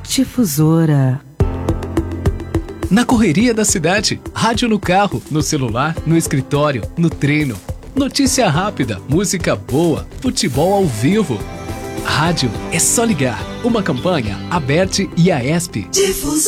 Difusora. Na correria da cidade, rádio no carro, no celular, no escritório, no treino. Notícia rápida, música boa, futebol ao vivo. Rádio é só ligar. Uma campanha, Aberte e Aesp. Difusora.